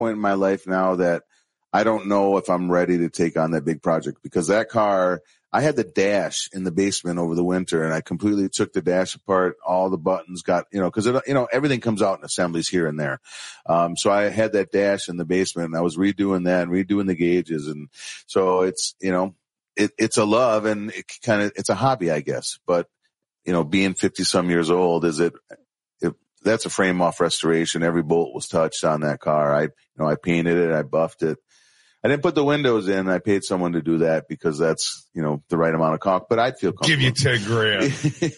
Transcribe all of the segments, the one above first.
point in my life now that I don't know if I'm ready to take on that big project, because that car, I had the dash in the basement over the winter, and I completely took the dash apart. All the buttons got, cause everything comes out in assemblies here and there. So I had that dash in the basement, and I was redoing that and redoing the gauges. And so it's, it's a love, and it's a hobby, I guess. But, being 50 some years old, that's a frame off restoration. Every bolt was touched on that car. I painted it. I buffed it. I didn't put the windows in. I paid someone to do that because that's, the right amount of caulk, but I'd feel comfortable. Give you 10 grand.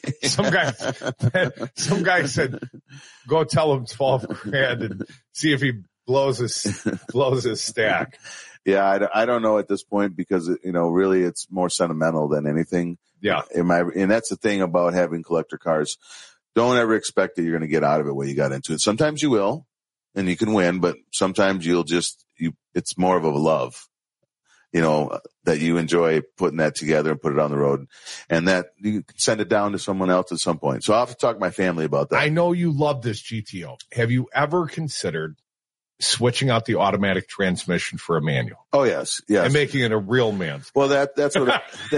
Some guy said, go tell him 12 grand and see if he blows his stack. Yeah. I don't know at this point because, really it's more sentimental than anything. Yeah. And that's the thing about having collector cars. Don't ever expect that you're going to get out of it what you got into it. Sometimes you will and you can win, but sometimes it's more of a love, that you enjoy putting that together and put it on the road, and that you can send it down to someone else at some point. So I'll have to talk to my family about that. I know you love this GTO. Have you ever considered switching out the automatic transmission for a manual? Oh, yes. And making it a real man's. Well, that's what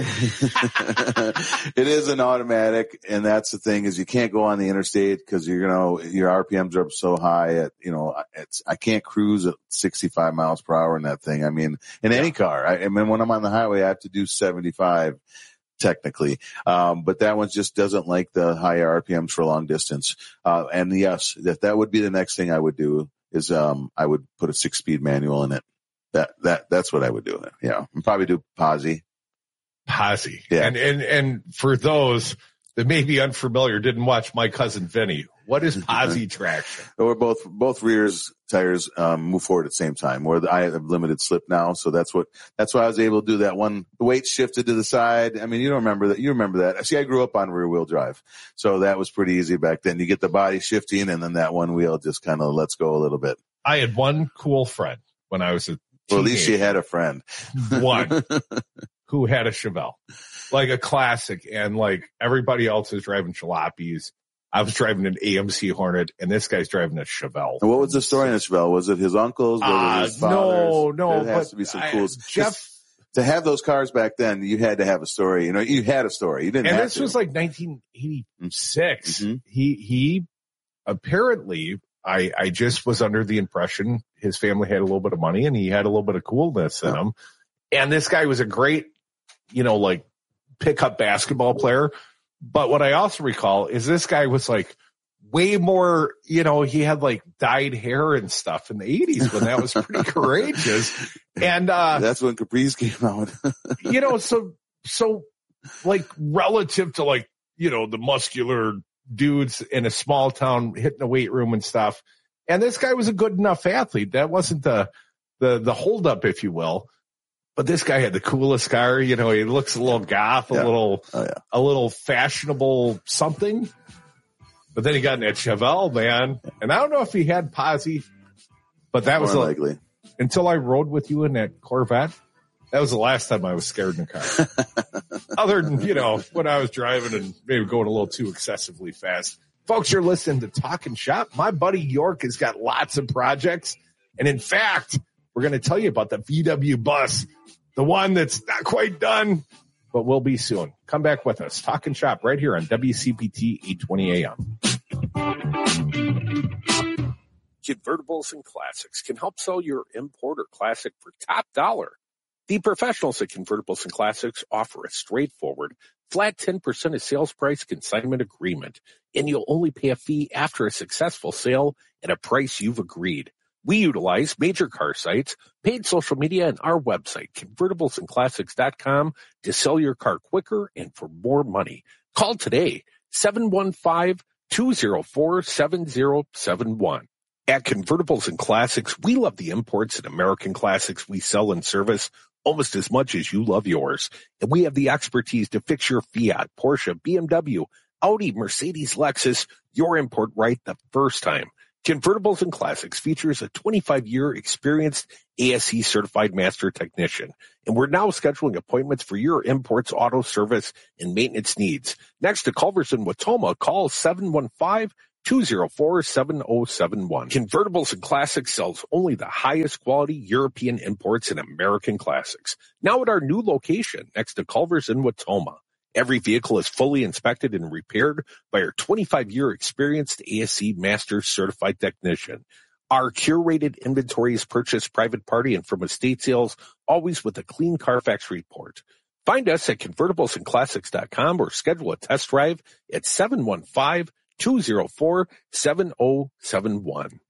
it is, an automatic. And that's the thing, is you can't go on the interstate because your RPMs are up so high at, I can't cruise at 65 miles per hour in that thing. I mean, in any car, I mean, when I'm on the highway, I have to do 75 technically. But that one just doesn't like the higher RPMs for long distance. And yes, that would be the next thing I would do. Is I would put a 6-speed manual in it. That's what I would do. Yeah, and probably do Posi. Yeah, and for those that may be unfamiliar, didn't watch My Cousin Vinny. What is Posi traction? We're both rear tires move forward at the same time. Where I have limited slip now, so that's why I was able to do that one. The weight shifted to the side. I mean, you don't remember that. You remember that. See, I grew up on rear wheel drive, so that was pretty easy back then. You get the body shifting, and then that one wheel just kind of lets go a little bit. I had one cool friend when I was a teenager. Well, at least you had a friend. One who had a Chevelle, like a classic, and like everybody else is driving jalopies. I was driving an AMC Hornet, and this guy's driving a Chevelle. And what was the story in the Chevelle? Was it his uncle's? Was it his father's? No. There has to be some cool. Jeff, to have those cars back then, you had to have a story. You had a story. You didn't. And have this to. was like 1986. Mm-hmm. He apparently, I just was under the impression his family had a little bit of money and he had a little bit of coolness in him. And this guy was a great, like pickup basketball player. But what I also recall is this guy was like way more, he had like dyed hair and stuff in the 80s when that was pretty courageous. And, that's when Caprice came out. so like relative to like, the muscular dudes in a small town hitting a weight room and stuff. And this guy was a good enough athlete. That wasn't the holdup, if you will. But this guy had the coolest car. He looks a little goth, a little fashionable something. But then he got in that Chevelle, man. And I don't know if he had Posi, but that was likely. Until I rode with you in that Corvette. That was the last time I was scared in a car. Other than, when I was driving and maybe going a little too excessively fast. Folks, you're listening to Talking Shop. My buddy York has got lots of projects. And in fact, we're going to tell you about the VW bus, the one that's not quite done, but will be soon. Come back with us. Talking Shop right here on WCPT 820 AM. Convertibles and Classics can help sell your import or classic for top dollar. The professionals at Convertibles and Classics offer a straightforward, flat 10% of sales price consignment agreement, and you'll only pay a fee after a successful sale at a price you've agreed. We utilize major car sites, paid social media, and our website, convertiblesandclassics.com, to sell your car quicker and for more money. Call today, 715-204-7071. At Convertibles and Classics, we love the imports and American classics we sell and service almost as much as you love yours. And we have the expertise to fix your Fiat, Porsche, BMW, Audi, Mercedes, Lexus, your import right the first time. Convertibles and Classics features a 25-year experienced ASE certified master technician. And we're now scheduling appointments for your imports, auto service, and maintenance needs. Next to Culver's and Watoma, call 204-7071. Convertibles and Classics sells only the highest quality European imports and American classics. Now at our new location next to Culver's in Watoma. Every vehicle is fully inspected and repaired by our 25-year experienced ASC Master Certified Technician. Our curated inventory is purchased private party and from estate sales, always with a clean Carfax report. Find us at convertiblesandclassics.com or schedule a test drive at 715-204-7071.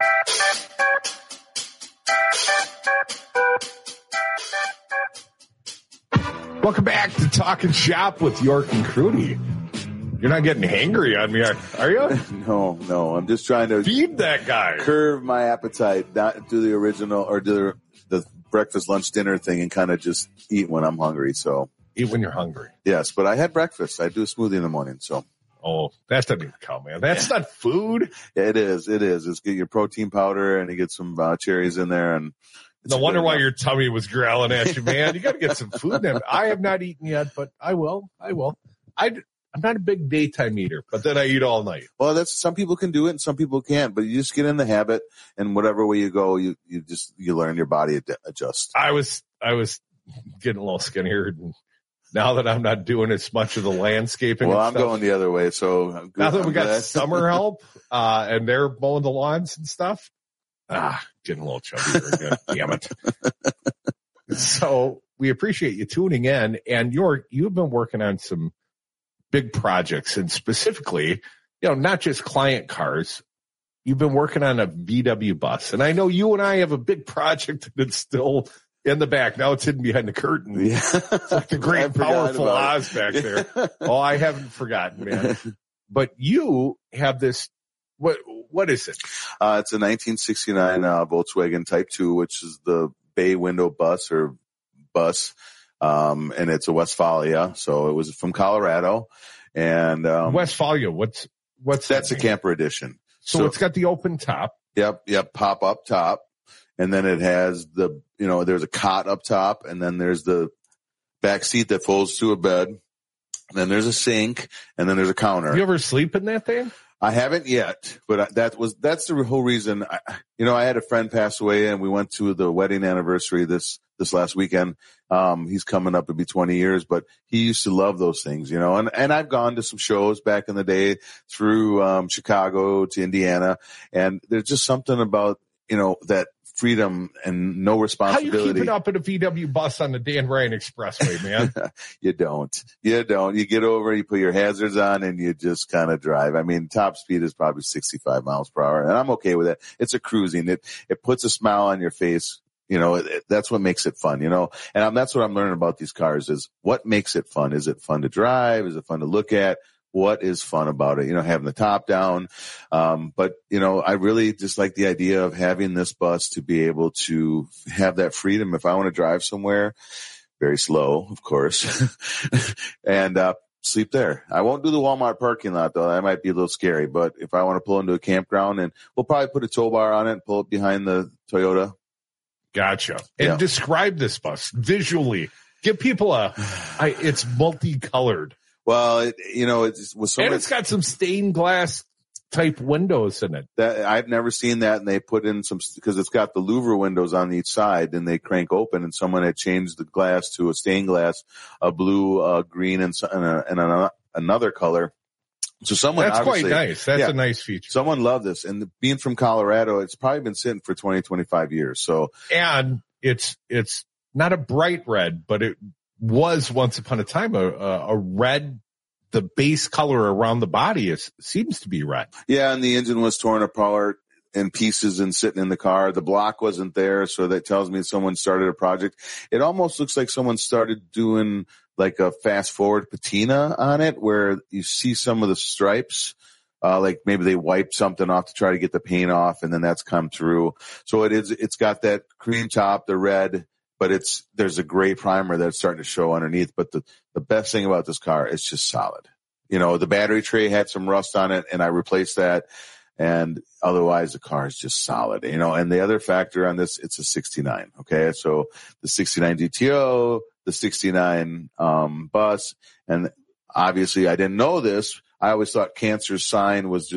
Welcome back to Talking Shop with York and Crudy. You're not getting hangry on me, are you? No. I'm just trying to feed that guy. Curve my appetite, not do the original or do the breakfast, lunch, dinner thing and kind of just eat when I'm hungry. So eat when you're hungry. Yes, but I had breakfast. I do a smoothie in the morning. So. Oh, that doesn't even count, man. That's not food. It is. It's get your protein powder and you get some cherries in there and. No wonder why your tummy was growling at you, man. You got to get some food in. I have not eaten yet, but I will. I'm not a big daytime eater, but then I eat all night. Well, that's some people can do it and some people can't, but you just get in the habit, and whatever way you go, you learn your body adjust. I was getting a little skinnier, and now that I'm not doing as much of the landscaping. Well, I'm going the other way. So now that we got summer help, and they're mowing the lawns and stuff. Getting a little chubbier again. Damn it. So we appreciate you tuning in, and you've been working on some big projects, and specifically, not just client cars. You've been working on a VW bus, and I know you and I have a big project that's still in the back. Now it's hidden behind the curtain. Yeah. It's like the great powerful Oz back there. Oh, I haven't forgotten, man. But you have this. What is it? It's a 1969 Volkswagen Type 2, which is the bay window bus. And it's a Westfalia. So it was from Colorado. And Westfalia, what's that's a camper edition. So it's got the open top. Yep, pop up top. And then it has there's a cot up top, and then there's the back seat that folds to a bed. And then there's a sink, and then there's a counter. You ever sleep in that thing? I haven't yet, but that's the whole reason. I had a friend pass away, and we went to the wedding anniversary this last weekend. He's coming up to be 20 years, but he used to love those things, and I've gone to some shows back in the day through Chicago to Indiana, and there's just something about that freedom and no responsibility. How you keep it up at a VW bus on the Dan Ryan Expressway, man? You don't. You get over, you put your hazards on, and you just kind of drive. I mean, top speed is probably 65 miles per hour, and I'm okay with that. It's a cruising. It puts a smile on your face. That's what makes it fun, and that's what I'm learning about these cars is what makes it fun. Is it fun to drive? Is it fun to look at? What is fun about it? Having the top down. But I really just like the idea of having this bus to be able to have that freedom. If I want to drive somewhere very slow, of course, and, sleep there. I won't do the Walmart parking lot though. That might be a little scary, but if I want to pull into a campground, and we'll probably put a tow bar on it and pull it behind the Toyota. Gotcha. And describe this bus visually. Give people it's multicolored. Well, it's got some stained glass type windows in it. That I've never seen that, and they put in some because it's got the louver windows on each side, and they crank open. And someone had changed the glass to a stained glass, a blue, green, and another color. So that's quite nice. That's a nice feature. Someone loved this, and being from Colorado, it's probably been sitting for 20, 25 years. So and it's not a bright red, but it was once upon a time a red. The base color around the body seems to be red. Yeah, and the engine was torn apart in pieces and sitting in the car. The block wasn't there, so that tells me someone started a project. It almost looks like someone started doing like a fast forward patina on it, where you see some of the stripes. Like maybe they wiped something off to try to get the paint off, and then that's come through. So it's got that cream top, the red. But there's a gray primer that's starting to show underneath. But the best thing about this car is just solid. The battery tray had some rust on it, and I replaced that. And otherwise, the car is just solid. And the other factor on this, it's a 69. Okay, so the 69 GTO, the 69 bus, and obviously I didn't know this. I always thought Cancer's sign was just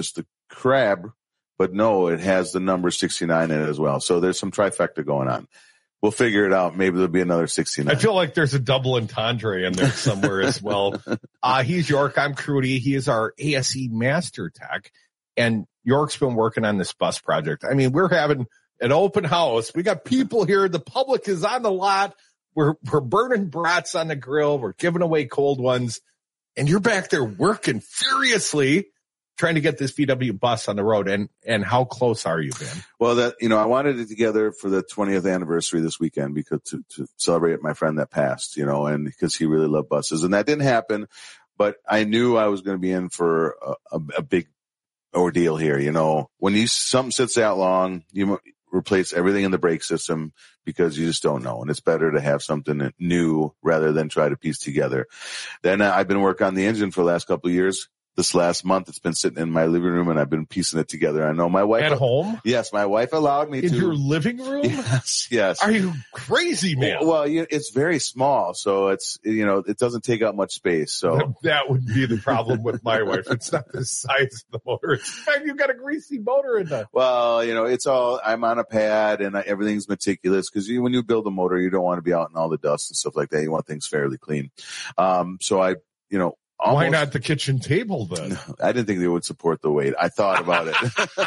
crab, but no, it has the number 69 in it as well. So there's some trifecta going on. We'll figure it out. Maybe there'll be another 69. I feel like there's a double entendre in there somewhere as well. He's York. I'm Crudy. He is our ASE Master Tech. And York's been working on this bus project. I mean, we're having an open house. We got people here. The public is on the lot. We're burning brats on the grill. We're giving away cold ones. And you're back there working furiously trying to get this VW bus on the road. And how close are you, Ben? Well, I wanted it together for the 20th anniversary this weekend because to celebrate my friend that passed, and because he really loved buses. And that didn't happen, but I knew I was going to be in for a big ordeal here. When something sits that long, you replace everything in the brake system because you just don't know. And it's better to have something new rather than try to piece together. Then I've been working on the engine for the last couple of years. This last month, it's been sitting in my living room, and I've been piecing it together. I know my wife at home. Yes, my wife allowed me in to. Your living room. Yes. Are you crazy, man? Well, it's very small, so it's it doesn't take up much space. So that would be the problem with my wife. It's not the size of the motor. It's the fact you got a greasy motor in there. Well, it's all. I'm on a pad, and everything's meticulous because when you build a motor, you don't want to be out in all the dust and stuff like that. You want things fairly clean. So I. Why not the kitchen table then? I didn't think they would support the weight. I thought about it.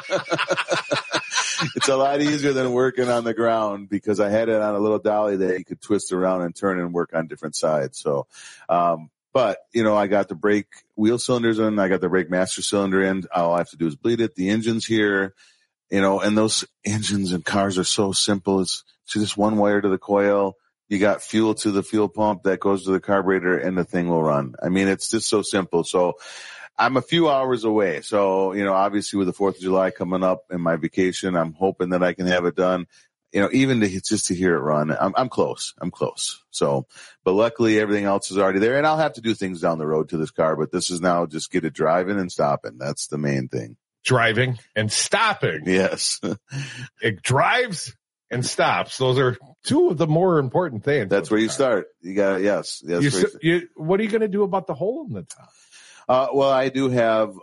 It's a lot easier than working on the ground because I had it on a little dolly that you could twist around and turn and work on different sides. So, but I got the brake wheel cylinders in. I got the brake master cylinder in. All I have to do is bleed it. The engine's here, and those engines and cars are so simple. It's just one wire to the coil. You got fuel to the fuel pump that goes to the carburetor and the thing will run. I mean, it's just so simple. So I'm a few hours away. So, obviously with the 4th of July coming up and my vacation, I'm hoping that I can have it done, even to hear it run. I'm close. So, but luckily everything else is already there and I'll have to do things down the road to this car, but this is now just get it driving and stopping. That's the main thing. Driving and stopping. Yes. It drives and stops. Those are two of the more important things. That's where you start. You got it. Yes. What are you going to do about the hole in the top? Well, I do have,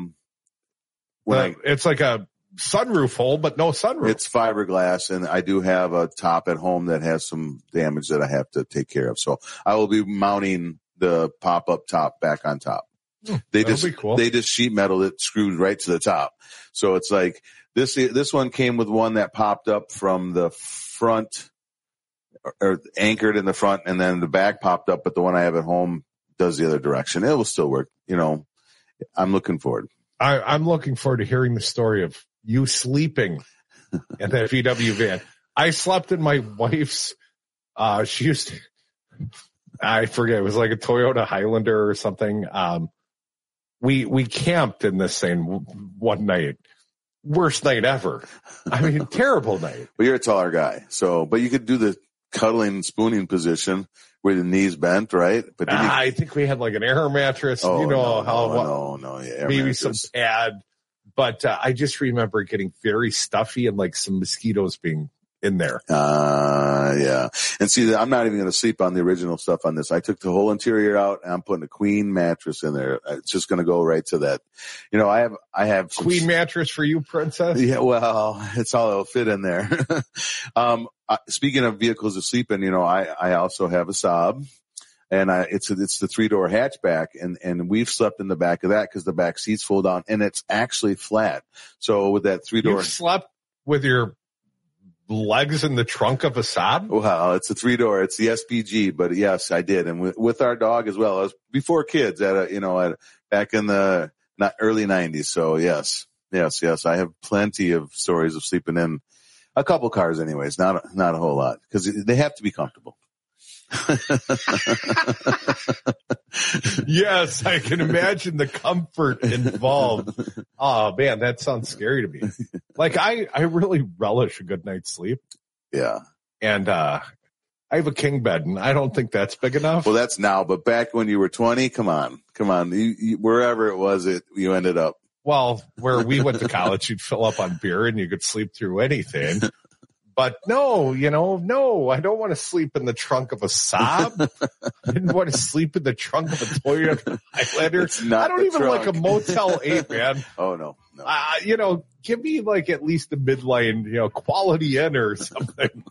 it's like a sunroof hole, but no sunroof. It's fiberglass, and I do have a top at home that has some damage that I have to take care of. So I will be mounting the pop-up top back on top. They just sheet metal it, screwed right to the top. So it's like this one came with one that popped up from the front or anchored in the front, and then the back popped up, but the one I have at home does the other direction. It will still work. I'm looking forward. I'm looking forward to hearing the story of you sleeping in that VW van. I slept in my wife's, she used to, I forget, it was like a Toyota Highlander or something. We camped in this thing one night. Worst night ever. I mean, terrible night. Well, you're a taller guy. So, but you could do the cuddling spooning position where the knees bent, right? But I think we had like an air mattress. Oh, Yeah, maybe mattress. Some pad. But I just remember getting very stuffy and like some mosquitoes being in there. Yeah. And see, I'm not even going to sleep on the original stuff on this. I took the whole interior out and I'm putting a queen mattress in there. It's just going to go right to that. I have some queen mattress for you, princess. Yeah. Well, it's all it'll fit in there. Speaking of vehicles to sleep in, I also have a Saab. And it's the 3-door hatchback, and we've slept in the back of that because the back seats fold down, and it's actually flat. So with that 3-door, you've slept with your legs in the trunk of a Saab? Well, it's a 3-door. It's the SPG, but yes, I did, and with our dog as well. I was before kids back in the early 90s. So yes, I have plenty of stories of sleeping in a couple cars, anyways. Not a whole lot because they have to be comfortable. Yes, I can imagine the comfort involved. Oh man, that sounds scary to me. Like I really relish a good night's sleep. Yeah. And I have a king bed and I don't think that's big enough. Well, that's now, but back when you were 20, come on. You, wherever it was, you ended up. Well, where we went to college, you'd fill up on beer and you could sleep through anything. But no, I don't want to sleep in the trunk of a Saab. I didn't want to sleep in the trunk of a Toyota Highlander. I don't even like a Motel 8, man. Oh, no. Give me like at least a midline, Quality Inn or something.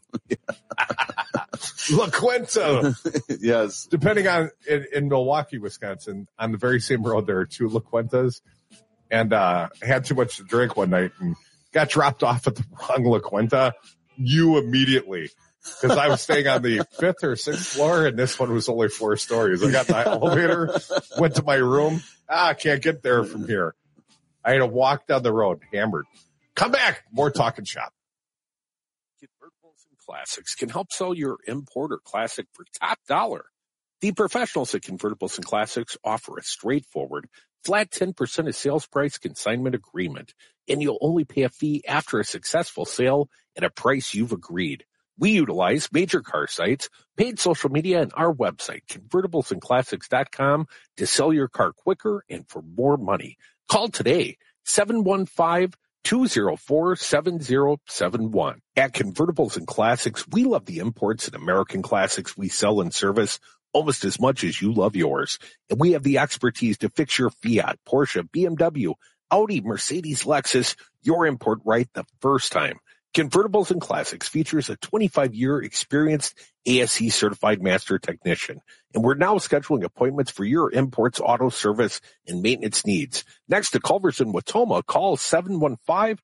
La Quinta. Yes. Depending on, in Milwaukee, Wisconsin, on the very same road, there are two La Quintas. And I had too much to drink one night and got dropped off at the wrong La Quinta. Immediately. Because I was staying on the 5th or 6th floor, and this one was only 4 stories. I got the elevator, went to my room. I can't get there from here. I had to walk down the road, hammered. Come back. More Talking Shop. Convertibles and Classics can help sell your import or classic for top dollar. The professionals at Convertibles and Classics offer a straightforward, flat 10% of sales price consignment agreement, and you'll only pay a fee after a successful sale at a price you've agreed. We utilize major car sites, paid social media, and our website, convertiblesandclassics.com, to sell your car quicker and for more money. Call today, 715-204-7071. At Convertibles and Classics, we love the imports and American classics we sell and service almost as much as you love yours. And we have the expertise to fix your Fiat, Porsche, BMW, Audi, Mercedes, Lexus, your import right the first time. Convertibles and Classics features a 25-year experienced ASE certified master technician, and we're now scheduling appointments for your imports, auto service, and maintenance needs. Next to Culver's in Watoma, call 715-204-7071.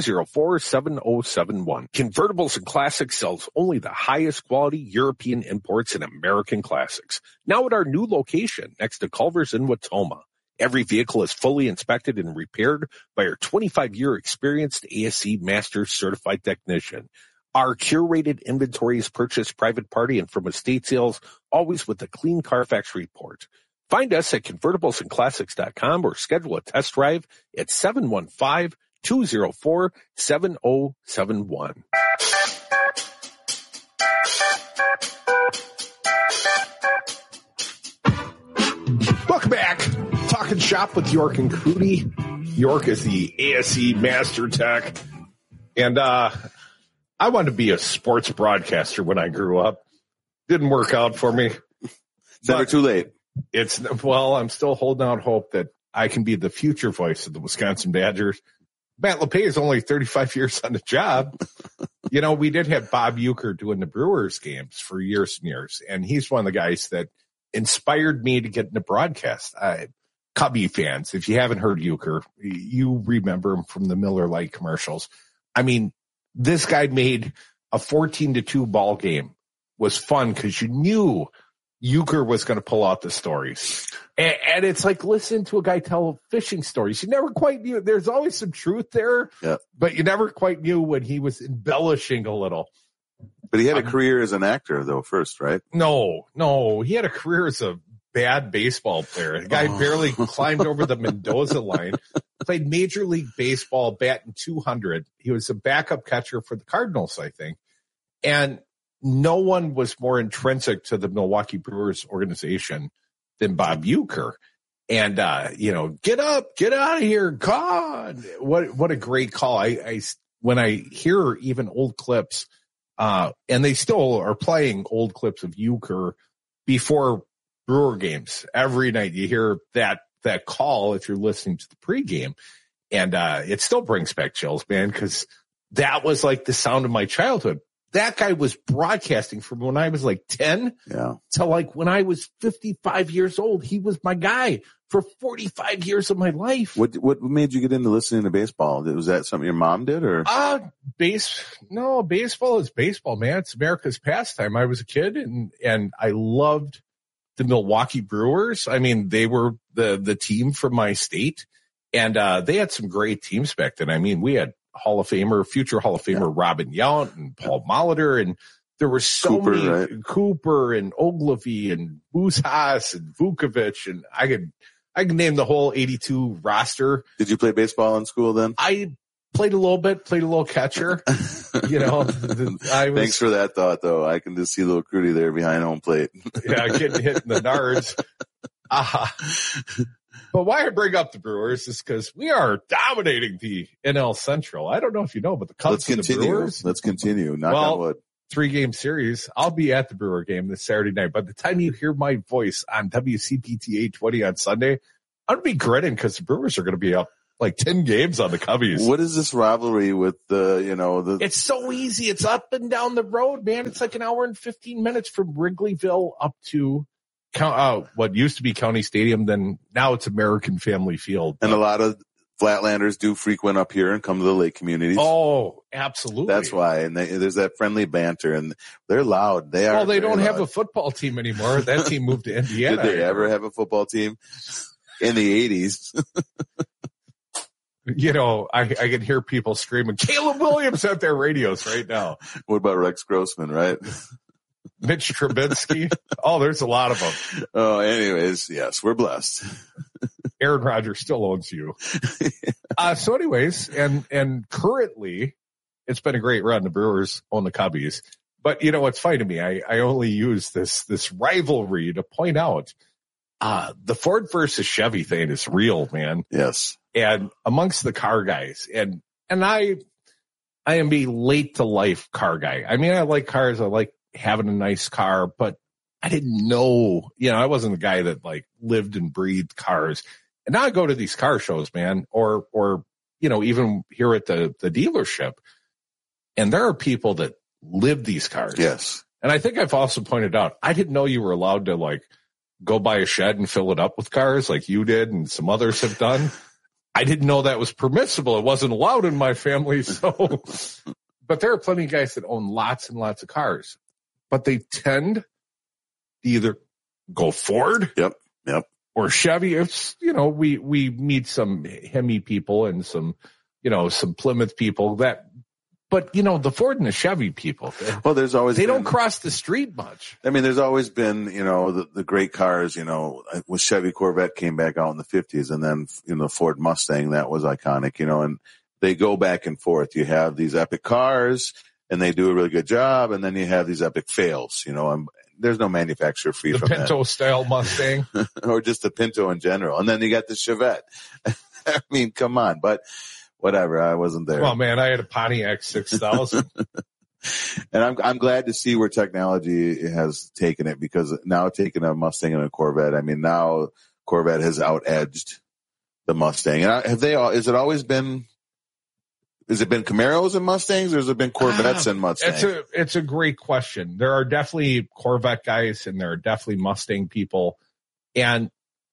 Convertibles and Classics sells only the highest quality European imports and American classics. Now at our new location next to Culver's in Watoma. Every vehicle is fully inspected and repaired by our 25-year experienced ASE Master Certified Technician. Our curated inventory is purchased private party and from estate sales, always with a clean Carfax report. Find us at convertiblesandclassics.com or schedule a test drive at 715-204-7071. Welcome back. Talking Shop with York and Cootie. York is the ASE Master Tech. And I wanted to be a sports broadcaster when I grew up. Didn't work out for me. It's never too late. I'm still holding out hope that I can be the future voice of the Wisconsin Badgers. Matt LePay is only 35 years on the job. We did have Bob Uecker doing the Brewers games for years and years. And he's one of the guys that inspired me to get into broadcast. Cubby fans, if you haven't heard Uecker, you remember him from the Miller Lite commercials. I mean, this guy made a 14-2 ball game was fun because you knew Uecker was going to pull out the stories. And it's like listen to a guy tell fishing stories. You never quite knew. There's always some truth there, but you never quite knew when he was embellishing a little. But he had a career as an actor, though, first, right? No. He had a career as a bad baseball player. The guy barely climbed over the Mendoza line, played Major League Baseball, batting .200. He was a backup catcher for the Cardinals, I think. And no one was more intrinsic to the Milwaukee Brewers organization than Bob Uecker. And, get up, get out of here. God, what a great call. When I hear even old clips, and they still are playing old clips of Uecker before Brewer games. Every night you hear that call if you're listening to the pregame. And it still brings back chills, man, because that was like the sound of my childhood. That guy was broadcasting from when I was like 10 to like when I was 55 years old. He was my guy for 45 years of my life. What made you get into listening to baseball? Was that something your mom did or? No, baseball is baseball, man. It's America's pastime. I was a kid and I loved the Milwaukee Brewers. I mean, they were the team from my state and they had some great teams back then. I mean, we had future Hall of Famer Robin Yount and Paul Molitor, and there were so many, right? Cooper and Ogilvie and Moose Haas and Vukovic, and I could name the whole 82 roster. Did you play baseball in school then? I played a little bit, played a little catcher. Thanks for that thought, though. I can just see little Crudy there behind home plate. Getting hit in the nards. But why I bring up the Brewers is because we are dominating the NL Central. I don't know if you know, but the Cubs and the Brewers. Let's continue. Knock on wood. 3-game series. I'll be at the Brewer game this Saturday night. By the time you hear my voice on WCPT 820 on Sunday, I'm going to be grinning because the Brewers are going to be up like 10 games on the Cubbies. What is this rivalry with It's so easy. It's up and down the road, man. It's like an hour and 15 minutes from Wrigleyville up to what used to be County Stadium. Then now it's American Family Field. And a lot of Flatlanders do frequent up here and come to the lake communities. Oh, absolutely. That's why. And there's that friendly banter, and they're loud. They are. Well, they don't have a football team anymore. That team moved to Indiana. Did they ever have a football team? In the 80s. I can hear people screaming, Caleb Williams at their radios right now. What about Rex Grossman, right? Mitch Trubinsky. Oh, there's a lot of them. Oh, anyways, yes, we're blessed. Aaron Rodgers still owns you. So anyways, and currently it's been a great run. The Brewers own the Cubbies. But what's funny to me, I only use this rivalry to point out, the Ford versus Chevy thing is real, man. Yes. And amongst the car guys, and I am a late to life car guy. I mean, I like cars. I like having a nice car, but I didn't know, I wasn't the guy that like lived and breathed cars. And now I go to these car shows, man, or even here at the dealership, and there are people that live these cars. Yes. And I think I've also pointed out, I didn't know you were allowed to like go buy a shed and fill it up with cars like you did and some others have done. I didn't know that was permissible. It wasn't allowed in my family. So, but there are plenty of guys that own lots and lots of cars, but they tend to either go Ford. Yep. Or Chevy. It's, we meet some Hemi people and some Plymouth people but the Ford and the Chevy people. Well, they don't cross the street much. I mean, there's always been, the great cars, when Chevy Corvette came back out in the 50s, and then, Ford Mustang, that was iconic, and they go back and forth. You have these epic cars and they do a really good job. And then you have these epic fails, and there's no manufacturer free from that. The Pinto style Mustang. Or just the Pinto in general. And then you got the Chevette. I mean, come on, but whatever. I wasn't there. Well, man, I had a Pontiac 6000. And I'm glad to see where technology has taken it, because now taking a Mustang and a Corvette, I mean, now Corvette has out-edged the Mustang. And has it been Camaros and Mustangs, or has it been Corvettes and Mustangs? It's a great question. There are definitely Corvette guys and there are definitely Mustang people. And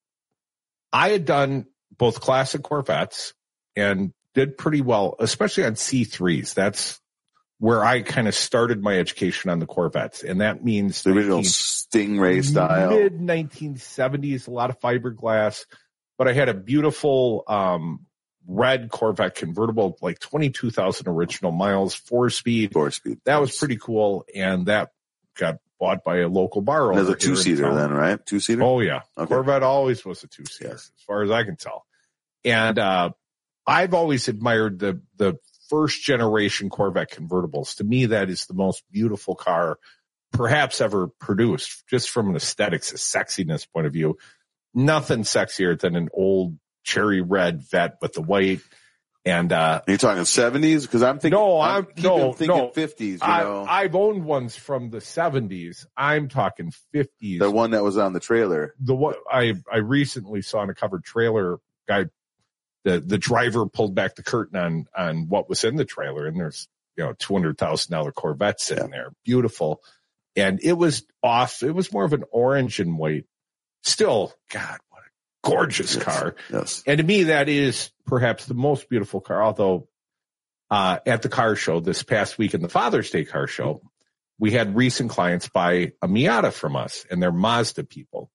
I had done both classic Corvettes and did pretty well, especially on C3s. That's where I kind of started my education on the Corvettes. And that means the original Stingray style. Mid 1970s, a lot of fiberglass, but I had a beautiful, red Corvette convertible, like 22,000 original miles, 4-speed. That was pretty cool. And that got bought by a local bar owner. There's a 2-seater then, right? 2-seater? Oh yeah. Okay. Corvette always was a 2-seater, yes, as far as I can tell. And, I've always admired the first generation Corvette convertibles. To me, that is the most beautiful car perhaps ever produced, just from an aesthetics, a sexiness point of view. Nothing sexier than an old cherry red Vet with the white. And you're talking 70s? Because I'm thinking, I'm thinking 50s. I've owned ones from the 70s. I'm talking 50s. The one that was on the trailer. The one I recently saw in a covered trailer guy. The driver pulled back the curtain on what was in the trailer, and there's $200,000 Corvette sitting there, beautiful, and it was off. It was more of an orange and white. Still, God, what a gorgeous car! Yes, and to me, that is perhaps the most beautiful car. Although, at the car show this past week, in the Father's Day car show, we had recent clients buy a Miata from us, and they're Mazda people.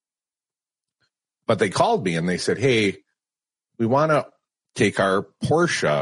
But they called me and they said, "Hey, we want to take our Porsche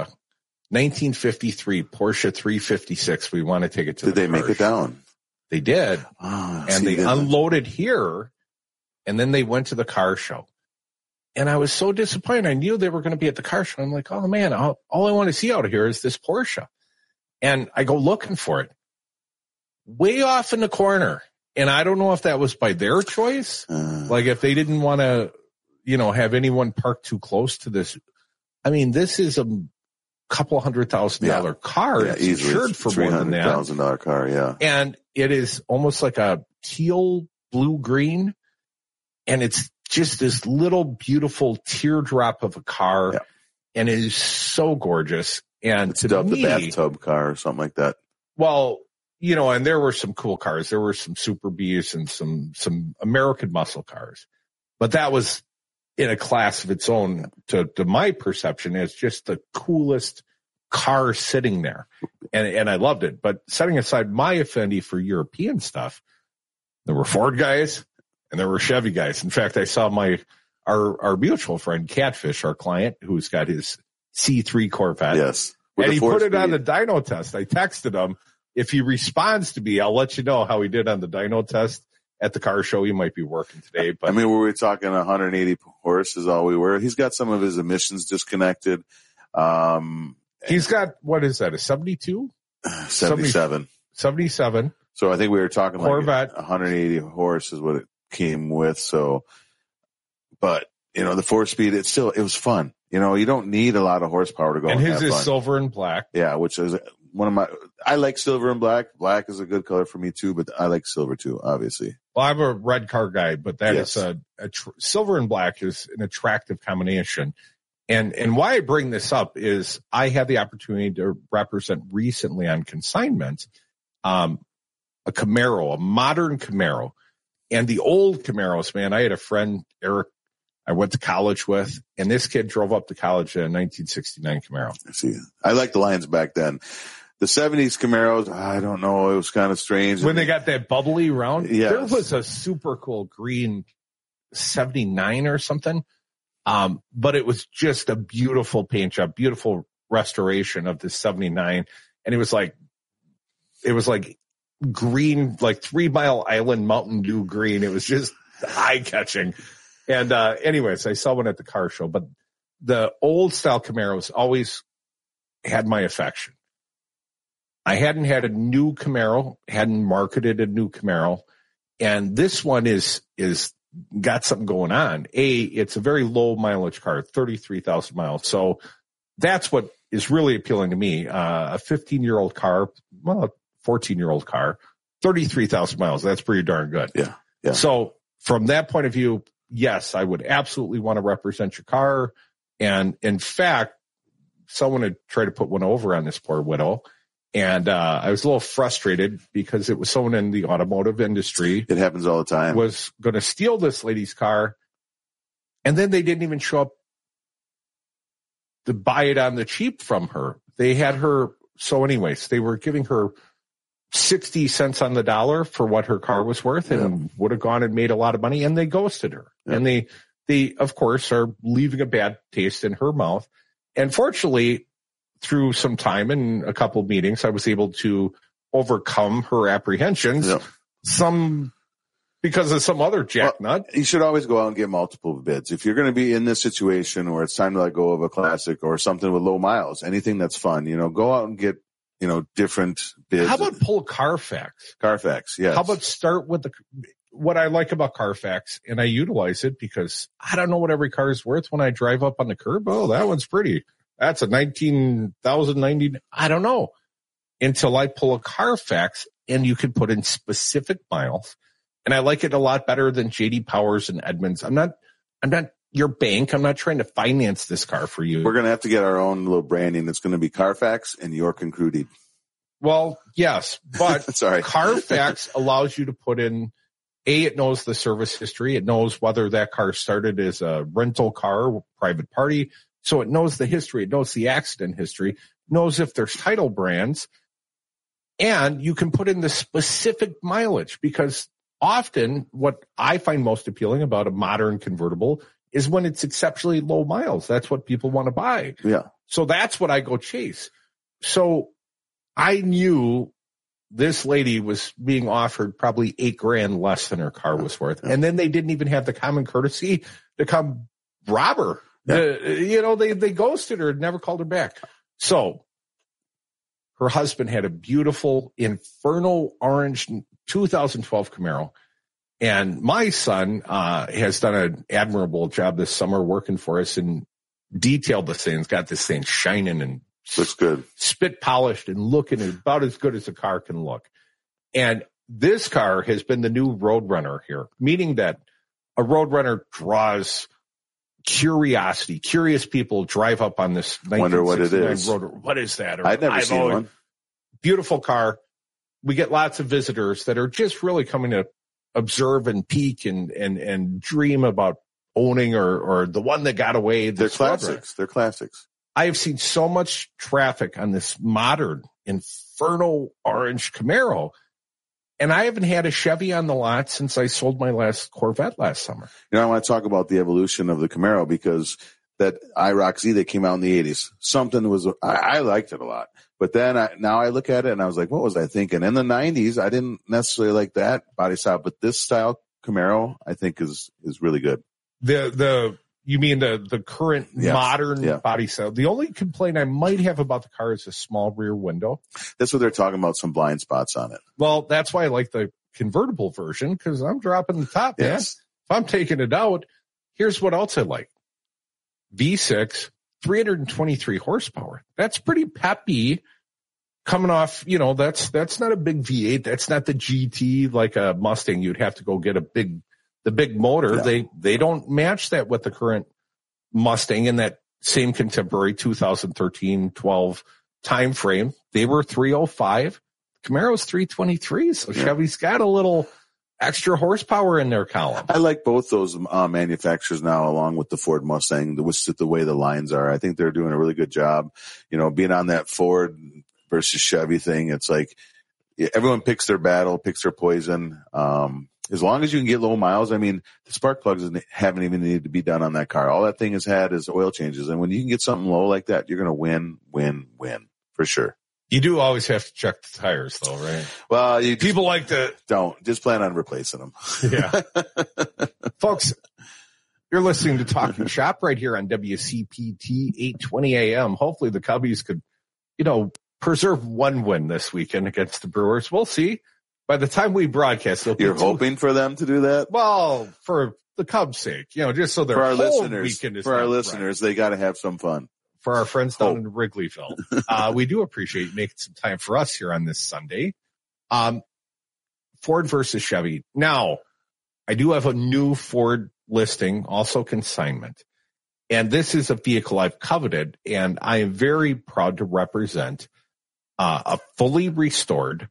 1953 Porsche 356. We want to take it to the car show." Did they make it down? They did. And they unloaded here, and then they went to the car show. And I was so disappointed. I knew they were going to be at the car show. I'm like, oh man, all I want to see out of here is this Porsche. And I go looking for it. Way off in the corner. And I don't know if that was by their choice. Like if they didn't want to, have anyone park too close to this. I mean, this is a couple $100,000 car. Yeah, it's easily. insured for more than that. $300,000 car, yeah. And it is almost like a teal blue green. And it's just this little beautiful teardrop of a car. Yeah. And it is so gorgeous. And It's dubbed the bathtub car or something like that. Well, and there were some cool cars. There were some Super Bs and some American muscle cars. But that was in a class of its own to my perception as just the coolest car sitting there. And I loved it. But setting aside my affinity for European stuff, there were Ford guys and there were Chevy guys. In fact, I saw our mutual friend Catfish, our client, who's got his C3 Corvette. Yes. And he put it on the dyno test. I texted him, if he responds to me, I'll let you know how he did on the dyno test at the car show. He might be working today. But I mean, were we talking 180 horse is all we were? He's got some of his emissions disconnected. He's got, what is that, a 72? 77. 77. So I think we were talking Corvette. Like 180 horse is what it came with. So, but the 4-speed, it was fun. You don't need a lot of horsepower to go. And his is fun. silver and black. Yeah, which is I like silver and black. Black is a good color for me too, but I like silver too, obviously. Well, I'm a red car guy, but that is silver and black is an attractive combination. And why I bring this up is I had the opportunity to represent recently on consignment, a Camaro, a modern Camaro. And the old Camaros, man, I had a friend, Eric, I went to college with, and this kid drove up to college in a 1969 Camaro. I see. I liked the lines back then. The 70s Camaros, I don't know. It was kind of strange. When they got that bubbly round, yes. There was a super cool green 79 or something. But it was just a beautiful paint job, beautiful restoration of the 79. And it was like green, like 3 Mile Island Mountain Dew green. It was just eye catching. And, anyways, I saw one at the car show, but the old style Camaros always had my affection. I hadn't had a new Camaro, hadn't marketed a new Camaro. And this one is got something going on. It's a very low mileage car, 33,000 miles. So that's what is really appealing to me. A 15-year-old car, well, a 14-year-old car, 33,000 miles. That's pretty darn good. Yeah. So from that point of view, yes, I would absolutely want to represent your car. And in fact, someone had tried to put one over on this poor widow. And I was a little frustrated because it was someone in the automotive industry. It happens all the time. Was going to steal this lady's car. And then they didn't even show up to buy it on the cheap from her. They had her. So anyways, they were giving her 60 cents on the dollar for what her car was worth and would have gone and made a lot of money. And they ghosted her. Yeah. And they, of course, are leaving a bad taste in her mouth. And fortunately, through some time and a couple of meetings, I was able to overcome her apprehensions. Some because of some other jacknut. You should always go out and get multiple bids. If you're going to be in this situation where it's time to let go of a classic or something with low miles, anything that's fun, go out and get, different bids. How about pull Carfax? Carfax, yes. How about start with what I like about Carfax, and I utilize it because I don't know what every car is worth when I drive up on the curb. Oh, that one's pretty. That's a 19,090. I don't know until I pull a Carfax and you can put in specific miles. And I like it a lot better than JD Powers and Edmunds. I'm not your bank. I'm not trying to finance this car for you. We're going to have to get our own little branding. It's going to be Carfax and York and Crudy. Well, yes, but sorry. Carfax allows you to put in, it knows the service history. It knows whether that car started as a rental car, private party. So it knows the history. It knows the accident history, knows if there's title brands, and you can put in the specific mileage because often what I find most appealing about a modern convertible is when it's exceptionally low miles. That's what people want to buy. Yeah. So that's what I go chase. So I knew this lady was being offered probably $8,000 less than her car was worth. And then they didn't even have the common courtesy to come rob her. Yeah. They ghosted her and never called her back. So her husband had a beautiful infernal orange 2012 Camaro. And my son has done an admirable job this summer working for us and detailed this thing. It's got this thing shining and looks good, spit polished and looking about as good as a car can look. And this car has been the new Roadrunner here, meaning that a Roadrunner draws curiosity. Curious people drive up on this 1969 wonder what it is. Roadrunner. What is that? I've never seen one. Beautiful car. We get lots of visitors that are just really coming to observe and peek and dream about owning or the one that got away. They're classics. They're classics. I have seen so much traffic on this modern Inferno orange Camaro, and I haven't had a Chevy on the lot since I sold my last Corvette last summer. You know, I want to talk about the evolution of the Camaro because that IROC Z that came out in the 80s, something was, I liked it a lot. But then now I look at it and I was like, what was I thinking? In the 90s, I didn't necessarily like that body style, but this style Camaro, I think is really good. You mean the current modern body style? The only complaint I might have about the car is a small rear window. That's what they're talking about, some blind spots on it. Well, that's why I like the convertible version because I'm dropping the top, man. If I'm taking it out, here's what else I like. V6, 323 horsepower. That's pretty peppy coming off, that's not a big V8. That's not the GT like a Mustang. You'd have to go get the big motor. Yeah. They don't match that with the current Mustang in that same contemporary 2013-12 time frame. They were 305. Camaro's 323. So Chevy's got a little extra horsepower in their column. I like both those manufacturers now, along with the Ford Mustang, the way the lines are. I think they're doing a really good job. Being on that Ford versus Chevy thing, it's like everyone picks their battle, picks their poison. As long as you can get low miles, I mean, the spark plugs haven't even needed to be done on that car. All that thing has had is oil changes. And when you can get something low like that, you're going to win for sure. You do always have to check the tires though, right? Well, people like to just plan on replacing them. Yeah. Folks, you're listening to Talking Shop right here on WCPT 820 AM. Hopefully the Cubbies could, preserve one win this weekend against the Brewers. We'll see. By the time we broadcast, you're hoping for them to do that? Well, for the Cubs' sake, just so their whole weekend is for our listeners, they got to have some fun. For our friends down in Wrigleyville, we do appreciate you making some time for us here on this Sunday. Ford versus Chevy. Now, I do have a new Ford listing, also consignment. And this is a vehicle I've coveted, and I am very proud to represent a fully restored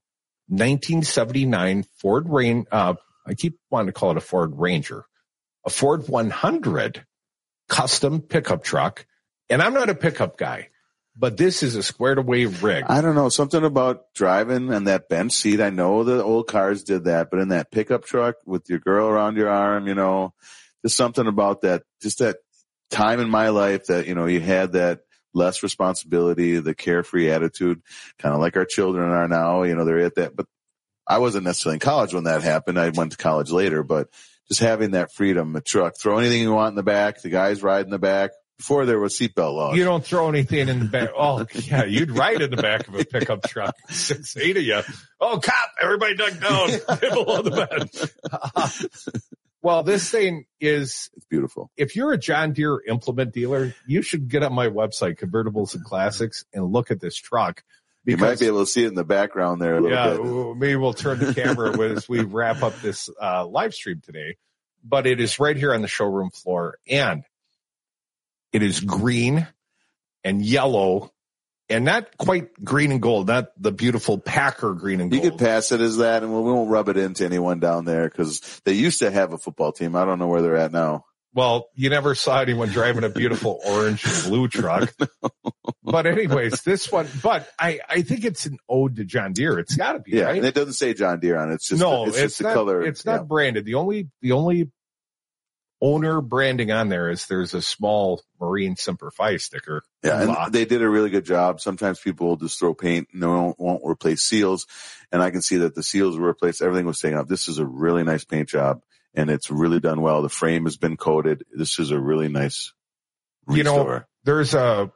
1979 Ford Ranger. I keep wanting to call it a Ford Ranger, a Ford 100 custom pickup truck. And I'm not a pickup guy, but this is a squared away rig. I don't know, something about driving and that bench seat. I know the old cars did that, but in that pickup truck with your girl around your arm, there's something about that, just that time in my life that, you had that less responsibility, the carefree attitude, kind of like our children are now, they're at that, but I wasn't necessarily in college when that happened. I went to college later, but just having that freedom, a truck, throw anything you want in the back, the guys ride in the back. Before there was seatbelt laws. You don't throw anything in the back. Oh, yeah, you'd ride in the back of a pickup truck. 6, 8 of you. Oh, cop, everybody duck down below the bed. Well, this thing it's beautiful. If you're a John Deere implement dealer, you should get on my website, Convertibles and Classics, and look at this truck. You might be able to see it in the background there a little bit. Maybe we'll turn the camera as we wrap up this live stream today. But it is right here on the showroom floor, and it is green and yellow and not quite green and gold, not the beautiful Packer green and gold. You could pass it as that, and we won't rub it into anyone down there because they used to have a football team. I don't know where they're at now. Well, you never saw anyone driving a beautiful orange and blue truck. No. But anyways, this one, but I think it's an ode to John Deere. It's got to be, right? And it doesn't say John Deere on it. It's just, it's not, the color. It's not branded. The only owner branding on there's a small Marine Semper Fi sticker. Yeah, and they did a really good job. Sometimes people will just throw paint and won't replace seals. And I can see that the seals were replaced. Everything was taken off. This is a really nice paint job, and it's really done well. The frame has been coated. This is a really nice restore. There's a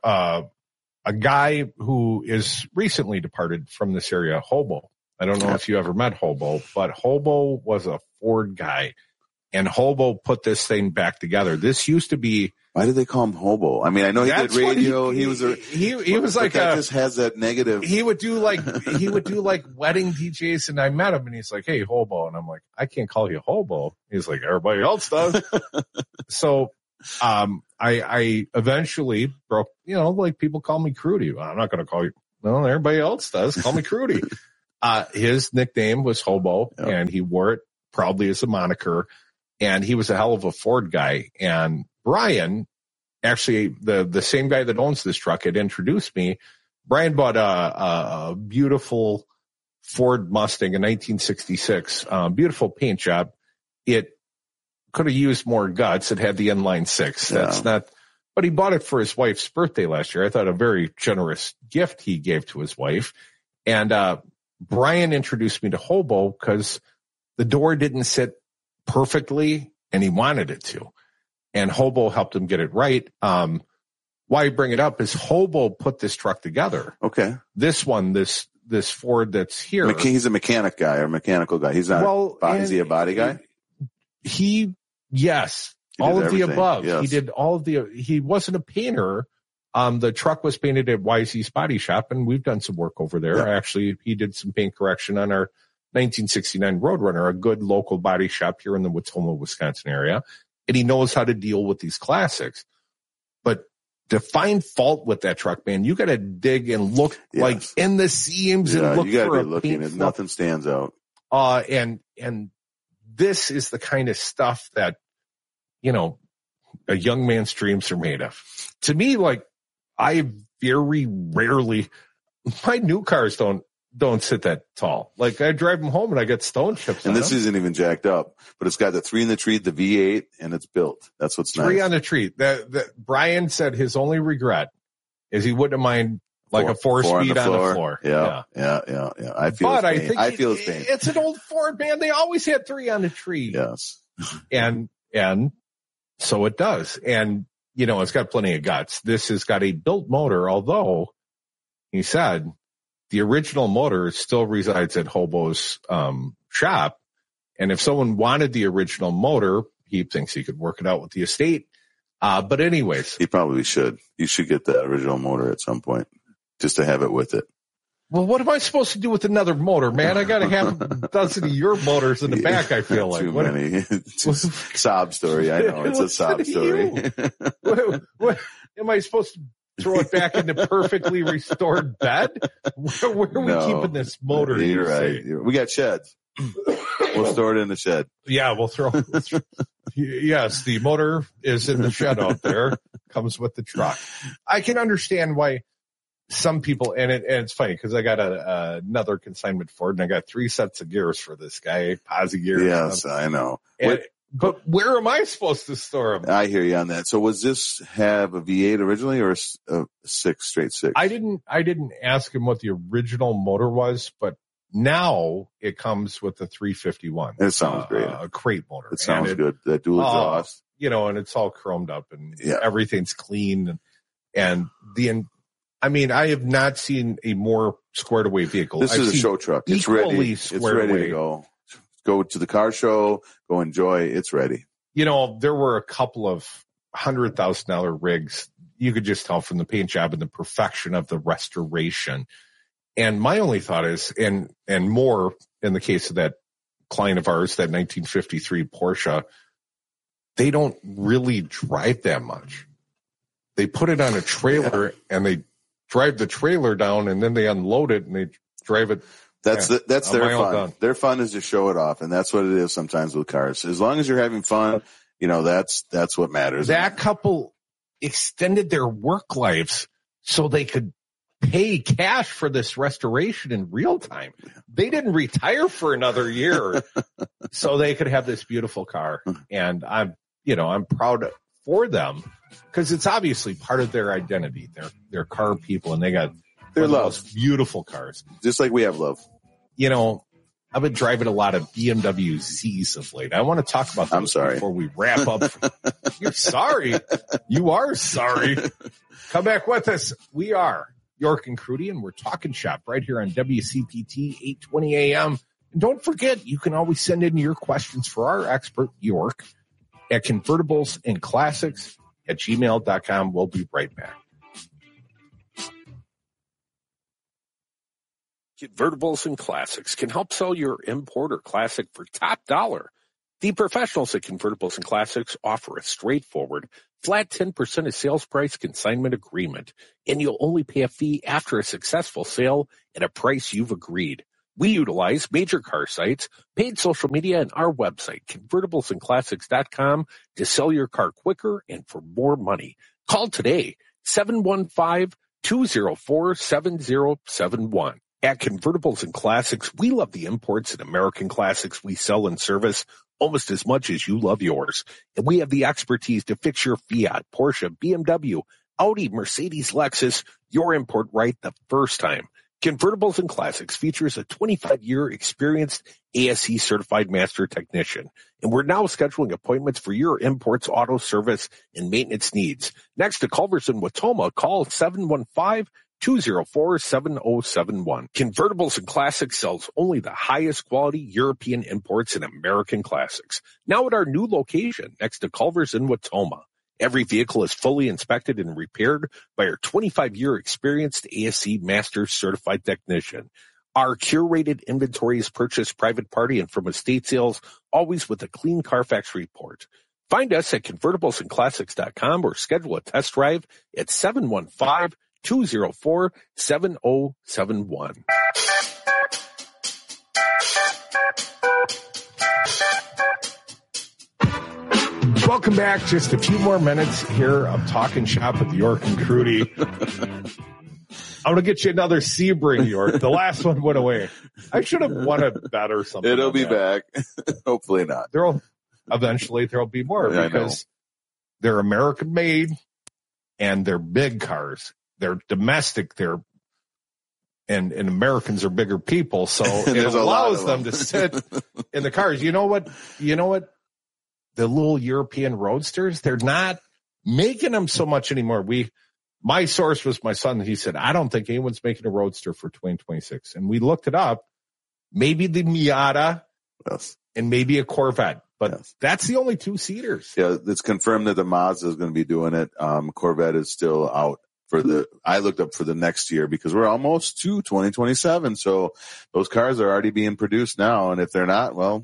guy who is recently departed from this area, Hobo. I don't know if you ever met Hobo, but Hobo was a Ford guy, and Hobo put this thing back together. This used to be. Why did they call him Hobo? I mean, I know he did radio. He was like that just has that negative. He would do like wedding DJs, and I met him, and he's like, "Hey, Hobo," and I'm like, "I can't call you Hobo." He's like, "Everybody else does." So, I eventually broke. Like people call me Crudy. Well, I'm not going to call you. No, everybody else does. Call me Crudy. His nickname was Hobo, and he wore it proudly as a moniker. And he was a hell of a Ford guy. And Brian, actually, the same guy that owns this truck, had introduced me. Brian bought a beautiful Ford Mustang in 1966, beautiful paint job. It could have used more guts. It had the inline six. That's not, but he bought it for his wife's birthday last year. I thought a very generous gift he gave to his wife. And Brian introduced me to Hobo because the door didn't sit perfectly, and he wanted it to. And Hobo helped him get it right. Why I bring it up is Hobo put this truck together. Okay. This one, this Ford that's here. He's a mechanic guy or mechanical guy. He's not. Is he a body guy? Yes. All of the above. Yes. He did all of he wasn't a painter. The truck was painted at YZ's Body Shop, and we've done some work over there. Yeah. Actually, he did some paint correction on our 1969 Roadrunner, a good local body shop here in the Watoma, Wisconsin area. And he knows how to deal with these classics. But to find fault with that truck, man, you got to dig and look like in the seams and look you gotta for be looking at nothing stands out. And this is the kind of stuff that, a young man's dreams are made of. To me, like, I very rarely, my new cars don't sit that tall. Like, I drive them home and I get stone chips. And this isn't even jacked up, but it's got the 3 in the tree, the V8, and it's built. That's what's nice. 3 on the tree. Brian said his only regret is he wouldn't mind like a 4-speed on the floor. Yeah. I feel his pain. It's an old Ford, man. They always had 3 on the tree. Yes. And so it does. And, it's got plenty of guts. This has got a built motor, although he said the original motor still resides at Hobo's shop. And if someone wanted the original motor, he thinks he could work it out with the estate. But anyways. He probably should. You should get that original motor at some point just to have it with it. Well, what am I supposed to do with another motor, man? I got to have a dozen of your motors in the back, I feel like. Too many. Sob story. I know. It's a sob story. What, am I supposed to throw it back in the perfectly restored bed? Where are we keeping this motor? You're right. We got sheds. We'll store it in the shed. Yeah, we'll throw yes, the motor is in the shed out there. Comes with the truck. I can understand why some people, and it's funny because I got another consignment Ford, and I got 3 sets of gears for this guy, posi gears. Yes, I know. But where am I supposed to store them? I hear you on that. So was this have a V8 originally or a 6 6? I didn't ask him what the original motor was, but now it comes with the 351. It sounds great. A crate motor. It sounds good. That dual exhaust. And it's all chromed up and everything's clean I have not seen a more squared away vehicle. This is a show truck. It's ready. It's ready to go. Go to the car show. Go enjoy. It's ready. There were a couple of $100,000 rigs. You could just tell from the paint job and the perfection of the restoration. And my only thought is, and more in the case of that client of ours, that 1953 Porsche, they don't really drive that much. They put it on a trailer and they drive the trailer down and then they unload it and they drive it. That's their fun. Their fun is to show it off. And that's what it is sometimes with cars. As long as you're having fun, that's what matters. That couple extended their work lives so they could pay cash for this restoration in real time. They didn't retire for another year so they could have this beautiful car. And I'm proud for them because it's obviously part of their identity. They're car people and they got their love, beautiful cars. Just like we have love. I've been driving a lot of BMW Zs of late. I want to talk about those before we wrap up. You're sorry. You are sorry. Come back with us. We are York and Crudy, and we're talking shop right here on WCPT 820 AM, And don't forget, you can always send in your questions for our expert, York, at convertiblesandclassics@gmail.com. We'll be right back. Convertibles and Classics can help sell your import or classic for top dollar. The professionals at Convertibles and Classics offer a straightforward, flat 10% of sales price consignment agreement, and you'll only pay a fee after a successful sale at a price you've agreed. We utilize major car sites, paid social media, and our website, convertiblesandclassics.com, to sell your car quicker and for more money. Call today, 715-204-7071. At Convertibles and Classics, we love the imports and American classics we sell and service almost as much as you love yours. And we have the expertise to fix your Fiat, Porsche, BMW, Audi, Mercedes, Lexus, your import right the first time. Convertibles and Classics features a 25-year experienced ASE certified master technician. And we're now scheduling appointments for your imports, auto service, and maintenance needs. Next to Culver's in Watoma, call 715-204-7071. Convertibles and Classics sells only the highest quality European imports and American classics. Now at our new location next to Culver's in Watoma. Every vehicle is fully inspected and repaired by our 25-year experienced ASE Master Certified Technician. Our curated inventory is purchased private party and from estate sales, always with a clean Carfax report. Find us at convertiblesandclassics.com or schedule a test drive at 715-204-7071. Welcome back. Just a few more minutes here of Talking Shop with York and Crudy. I'm going to get you another Sebring, York. The last one went away. I should have won a bet or something. It'll be back. Hopefully not. Eventually there'll be more because they're American made and they're big cars. They're domestic. And Americans are bigger people. So it allows them to sit in the cars. You know what? The little European roadsters, they're not making them so much anymore. My source was my son. He said, I don't think anyone's making a roadster for 2026. And we looked it up. Maybe the Miata and maybe a Corvette, but that's the only two-seaters. Yeah, it's confirmed that the Mazda is going to be doing it. Corvette is still out I looked up for the next year because we're almost to 2027. So those cars are already being produced now. And if they're not, well.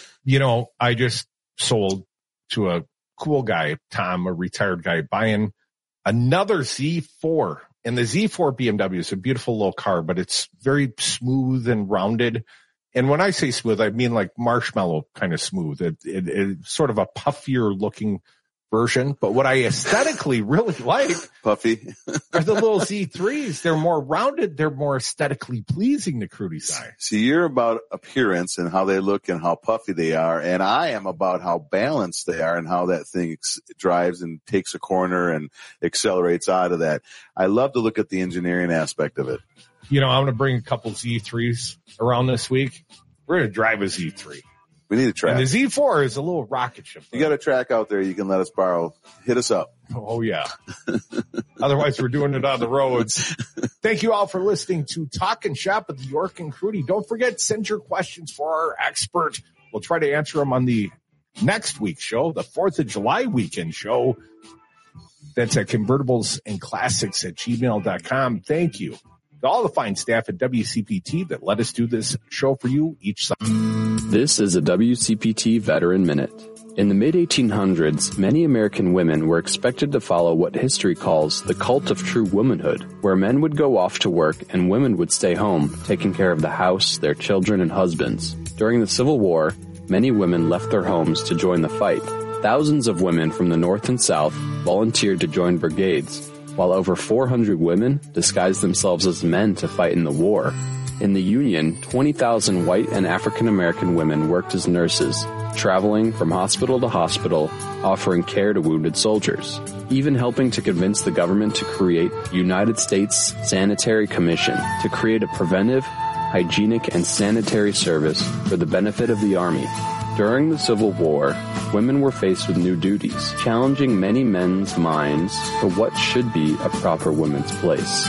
I just sold to a cool guy, Tom, a retired guy, buying another Z4. And the Z4 BMW is a beautiful little car, but it's very smooth and rounded. And when I say smooth, I mean like marshmallow kind of smooth. It's sort of a puffier looking version. But what I aesthetically really like puffy are the little Z3s. They're more rounded. They're more aesthetically pleasing to Crudy's eye. See, you're about appearance and how they look and how puffy they are. And I am about how balanced they are and how that thing drives and takes a corner and accelerates out of that. I love to look at the engineering aspect of it. I'm going to bring a couple Z3s around this week. We're going to drive a Z3. We need a track. And the Z4 is a little rocket ship. You got a track out there you can let us borrow. Hit us up. Oh, yeah. Otherwise, we're doing it on the roads. Thank you all for listening to Talkin' Shop with York and Crudy. Don't forget, send your questions for our expert. We'll try to answer them on the next week's show, the 4th of July weekend show. That's at convertiblesandclassics@gmail.com. Thank you to all the fine staff at WCPT that let us do this show for you each Sunday. This is a WCPT Veteran Minute. In the mid-1800s, many American women were expected to follow what history calls the cult of true womanhood, where men would go off to work and women would stay home, taking care of the house, their children, and husbands. During the Civil War, many women left their homes to join the fight. Thousands of women from the North and South volunteered to join brigades, while over 400 women disguised themselves as men to fight in the war. In the Union, 20,000 white and African American women worked as nurses, traveling from hospital to hospital, offering care to wounded soldiers, even helping to convince the government to create United States Sanitary Commission to create a preventive, hygienic, and sanitary service for the benefit of the Army. During the Civil War, women were faced with new duties, challenging many men's minds for what should be a proper woman's place.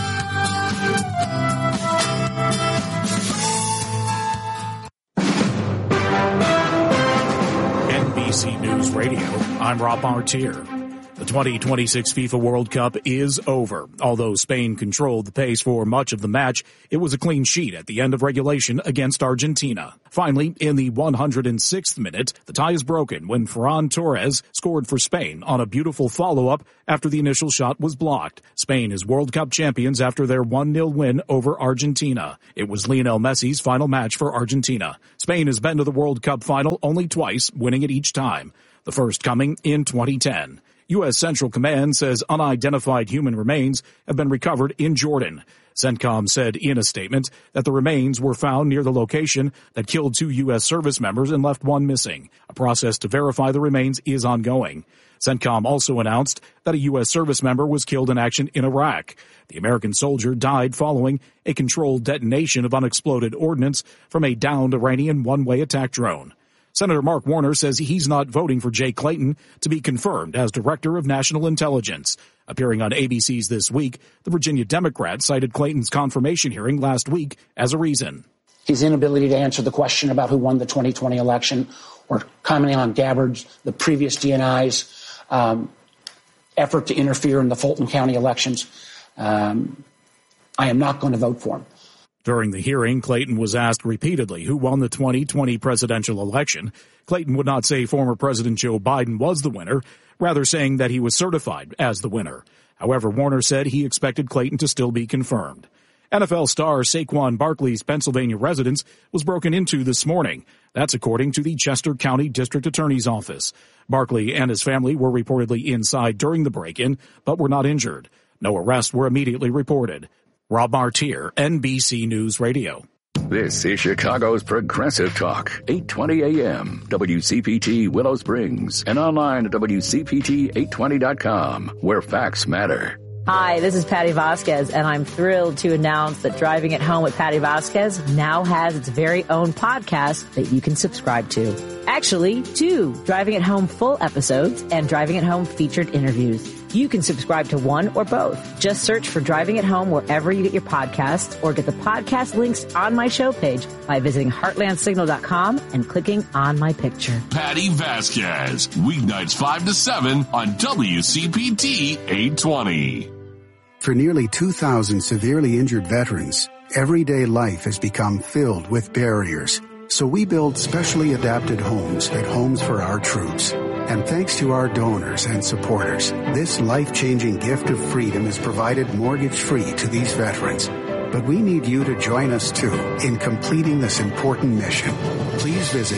NBC News Radio, I'm Rob Martier. The 2026 FIFA World Cup is over. Although Spain controlled the pace for much of the match, it was a clean sheet at the end of regulation against Argentina. Finally, in the 106th minute, the tie is broken when Ferran Torres scored for Spain on a beautiful follow-up after the initial shot was blocked. Spain is World Cup champions after their 1-0 win over Argentina. It was Lionel Messi's final match for Argentina. Spain has been to the World Cup final only twice, winning it each time. The first coming in 2010. U.S. Central Command says unidentified human remains have been recovered in Jordan. CENTCOM said in a statement that the remains were found near the location that killed 2 U.S. service members and left 1 missing. A process to verify the remains is ongoing. CENTCOM also announced that a U.S. service member was killed in action in Iraq. The American soldier died following a controlled detonation of unexploded ordnance from a downed Iranian one-way attack drone. Senator Mark Warner says he's not voting for Jay Clayton to be confirmed as Director of National Intelligence. Appearing on ABC's This Week, the Virginia Democrat cited Clayton's confirmation hearing last week as a reason. His inability to answer the question about who won the 2020 election or commenting on Gabbard's, the previous DNI's effort to interfere in the Fulton County elections. I am not going to vote for him. During the hearing, Clayton was asked repeatedly who won the 2020 presidential election. Clayton would not say former President Joe Biden was the winner, rather saying that he was certified as the winner. However, Warner said he expected Clayton to still be confirmed. NFL star Saquon Barkley's Pennsylvania residence was broken into this morning. That's according to the Chester County District Attorney's Office. Barkley and his family were reportedly inside during the break-in, but were not injured. No arrests were immediately reported. Rob Martier, NBC News Radio. This is Chicago's Progressive Talk, 820 AM, WCPT Willow Springs, and online at WCPT820.com, where facts matter. Hi, this is Patty Vasquez, and I'm thrilled to announce that Driving at Home with Patty Vasquez now has its very own podcast that you can subscribe to. Actually, 2 Driving at Home full episodes and Driving at Home featured interviews. You can subscribe to one or both. Just search for Driving at Home wherever you get your podcasts, or get the podcast links on my show page by visiting heartlandsignal.com and clicking on my picture. Patty Vasquez, weeknights 5 to 7 on WCPT 820. For nearly 2,000 severely injured veterans, everyday life has become filled with barriers. So we build specially adapted homes at Homes for Our Troops. And thanks to our donors and supporters, this life-changing gift of freedom is provided mortgage-free to these veterans. But we need you to join us, too, in completing this important mission. Please visit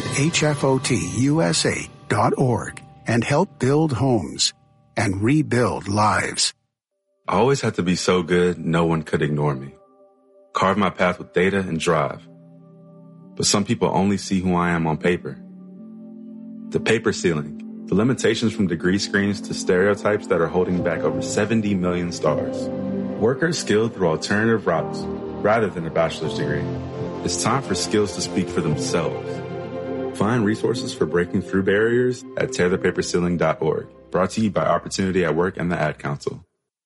hfotusa.org and help build homes and rebuild lives. I always had to be so good, no one could ignore me. Carve my path with data and drive. But some people only see who I am on paper. The paper ceiling. The limitations from degree screens to stereotypes that are holding back over 70 million stars. Workers skilled through alternative routes rather than a bachelor's degree. It's time for skills to speak for themselves. Find resources for breaking through barriers at tearthepaperceiling.org. Brought to you by Opportunity at Work and the Ad Council.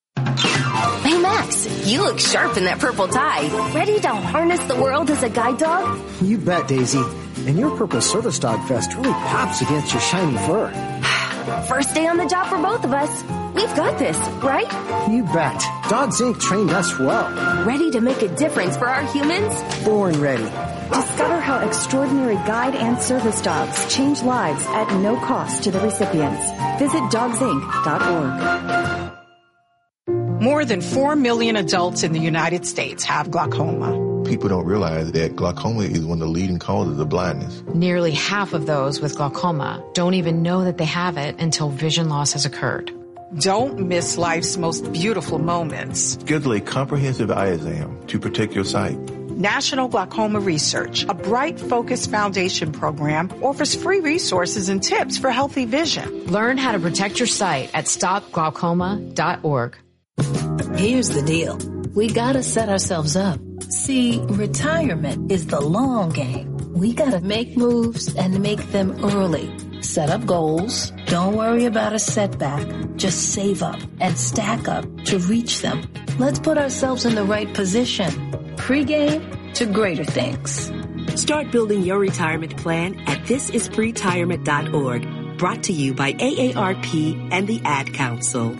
Hey Max, you look sharp in that purple tie. Ready to harness the world as a guide dog? You bet, Daisy. And your purple service dog vest really pops against your shiny fur. First day on the job for both of us. We've got this, right? You bet. Dogs Inc. trained us well. Ready to make a difference for our humans? Born ready. Discover how extraordinary guide and service dogs change lives at no cost to the recipients. Visit dogsinc.org. More than 4 million adults in the United States have glaucoma. People don't realize that glaucoma is one of the leading causes of blindness. Nearly half of those with glaucoma don't even know that they have it until vision loss has occurred. Don't miss life's most beautiful moments. Schedule a comprehensive eye exam to protect your sight. National Glaucoma Research, a Bright Focus Foundation program, offers free resources and tips for healthy vision. Learn how to protect your sight at stopglaucoma.org. Here's the deal. We gotta set ourselves up. See, retirement is the long game. We gotta make moves and make them early. Set up goals. Don't worry about a setback. Just save up and stack up to reach them. Let's put ourselves in the right position. Pre-game to greater things. Start building your retirement plan at thisispretirement.org. Brought to you by AARP and the Ad Council.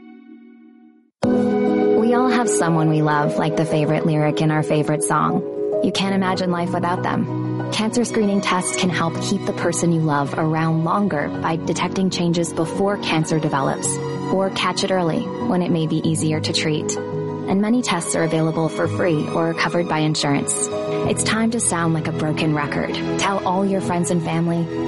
We all have someone we love, like the favorite lyric in our favorite song. You can't imagine life without them. Cancer screening tests can help keep the person you love around longer by detecting changes before cancer develops, or catch it early when it may be easier to treat. And many tests are available for free or covered by insurance. It's time to sound like a broken record. Tell all your friends and family,